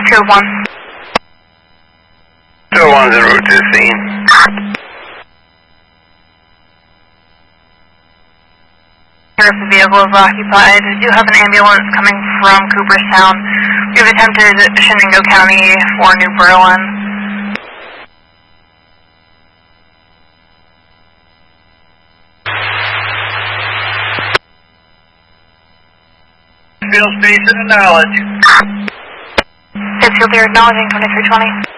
201. 201's en route to the scene. If the vehicle is occupied, we do have an ambulance coming from Cooperstown. We have attempted Shenango County for New Berlin. Field station acknowledge. Pittsfield, you're acknowledging 2320.